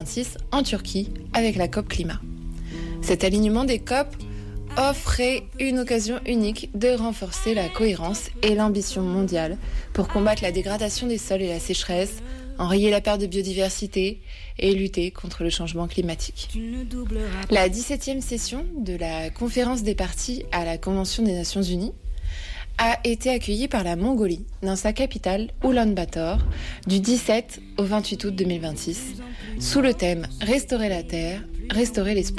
2026 en Turquie avec la COP Climat. Cet alignement des COP offrait une occasion unique de renforcer la cohérence et l'ambition mondiale pour combattre la dégradation des sols et la sécheresse, enrayer la perte de biodiversité et lutter contre le changement climatique. La 17e session de la conférence des parties à la Convention des Nations Unies a été accueillie par la Mongolie dans sa capitale Oulan-Bator du 17 au 28 août 2026 sous le thème « Restaurer la terre, restaurer l'espoir ».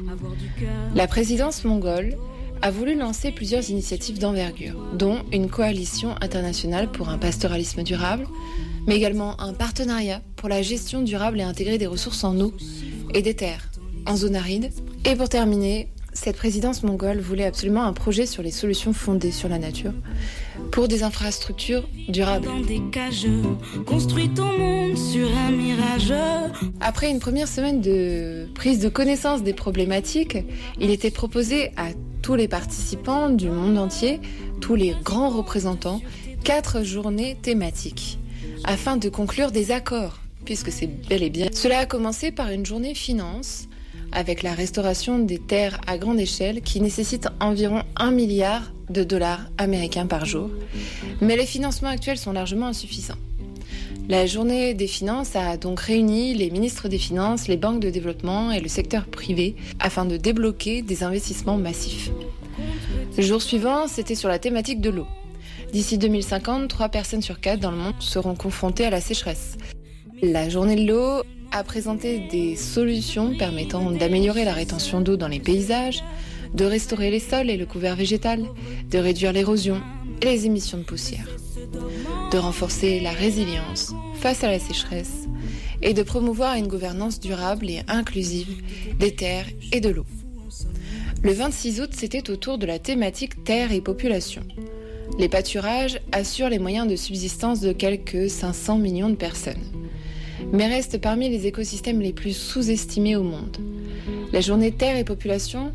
La présidence mongole a voulu lancer plusieurs initiatives d'envergure, dont une coalition internationale pour un pastoralisme durable, mais également un partenariat pour la gestion durable et intégrée des ressources en eau et des terres en zone aride. Et pour terminer, cette présidence mongole voulait absolument un projet sur les solutions fondées sur la nature pour des infrastructures durables. Dans des cages, construis ton monde sur un mirage. Après une première semaine de prise de connaissance des problématiques, il était proposé à tous les participants du monde entier, tous les grands représentants, 4 journées thématiques afin de conclure des accords, puisque c'est bel et bien. Cela a commencé par une journée finance, avec la restauration des terres à grande échelle qui nécessite environ 1 milliard de dollars américains par jour. Mais les financements actuels sont largement insuffisants. La journée des finances a donc réuni les ministres des Finances, les banques de développement et le secteur privé afin de débloquer des investissements massifs. Le jour suivant, c'était sur la thématique de l'eau. D'ici 2050, 3 personnes sur 4 dans le monde seront confrontées à la sécheresse. La journée de l'eau a présenté des solutions permettant d'améliorer la rétention d'eau dans les paysages, de restaurer les sols et le couvert végétal, de réduire l'érosion et les émissions de poussière, de renforcer la résilience face à la sécheresse et de promouvoir une gouvernance durable et inclusive des terres et de l'eau. Le 26 août, c'était au tour de la thématique terre et population. Les pâturages assurent les moyens de subsistance de quelques 500 millions de personnes, mais restent parmi les écosystèmes les plus sous-estimés au monde. La journée Terre et Population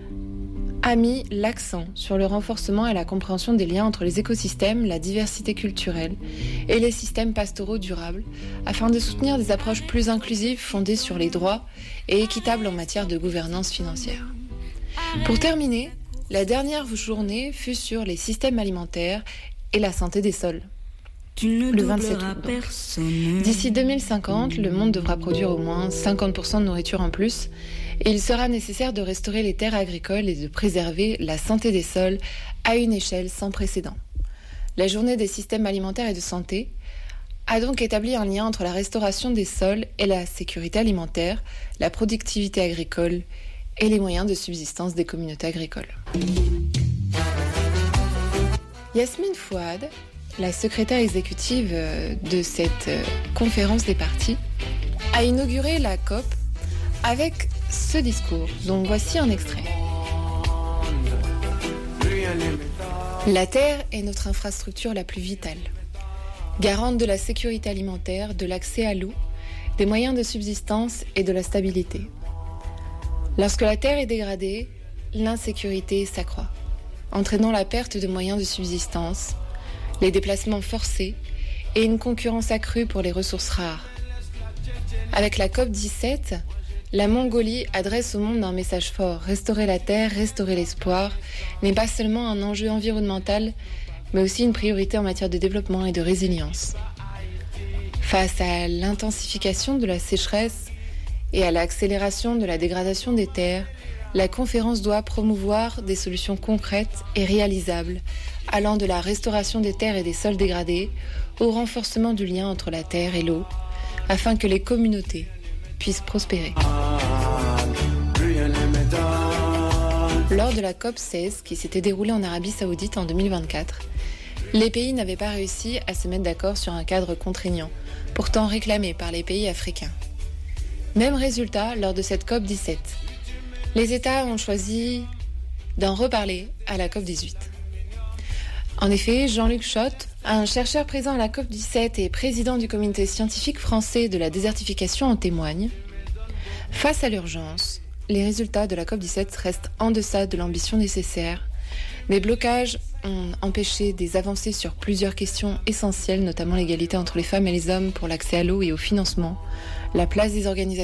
a mis l'accent sur le renforcement et la compréhension des liens entre les écosystèmes, la diversité culturelle et les systèmes pastoraux durables, afin de soutenir des approches plus inclusives fondées sur les droits et équitables en matière de gouvernance financière. Pour terminer, la dernière journée fut sur les systèmes alimentaires et la santé des sols. Le 27 août. D'ici 2050, le monde devra produire au moins 50% de nourriture en plus et il sera nécessaire de restaurer les terres agricoles et de préserver la santé des sols à une échelle sans précédent. La journée des systèmes alimentaires et de santé a donc établi un lien entre la restauration des sols et la sécurité alimentaire, la productivité agricole et les moyens de subsistance des communautés agricoles. Yasmine Fouad, la secrétaire exécutive de cette conférence des parties, a inauguré la COP avec ce discours, dont voici un extrait. La terre est notre infrastructure la plus vitale, garante de la sécurité alimentaire, de l'accès à l'eau, des moyens de subsistance et de la stabilité. Lorsque la terre est dégradée, l'insécurité s'accroît, entraînant la perte de moyens de subsistance, les déplacements forcés et une concurrence accrue pour les ressources rares. Avec la COP17, la Mongolie adresse au monde un message fort. Restaurer la terre, restaurer l'espoir n'est pas seulement un enjeu environnemental, mais aussi une priorité en matière de développement et de résilience. Face à l'intensification de la sécheresse et à l'accélération de la dégradation des terres, la conférence doit promouvoir des solutions concrètes et réalisables, allant de la restauration des terres et des sols dégradés au renforcement du lien entre la terre et l'eau, afin que les communautés puissent prospérer. Lors de la COP16, qui s'était déroulée en Arabie Saoudite en 2024, les pays n'avaient pas réussi à se mettre d'accord sur un cadre contraignant, pourtant réclamé par les pays africains. Même résultat lors de cette COP17. Les États ont choisi d'en reparler à la COP18. En effet, Jean-Luc Schott, un chercheur présent à la COP17 et président du comité scientifique français de la désertification, en témoigne. Face à l'urgence, les résultats de la COP17 restent en deçà de l'ambition nécessaire. Des blocages ont empêché des avancées sur plusieurs questions essentielles, notamment l'égalité entre les femmes et les hommes pour l'accès à l'eau et au financement, la place des organisations